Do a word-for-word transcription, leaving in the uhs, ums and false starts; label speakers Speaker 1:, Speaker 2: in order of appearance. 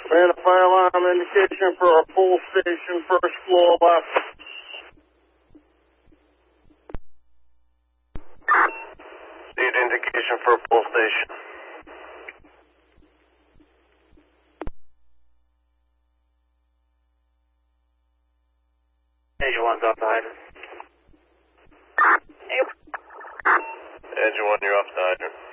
Speaker 1: Ran a fire alarm indication for a full station, first floor left. Need indication for a full station. Engine one's off the hydrant. Engine one, you're off the hydrant.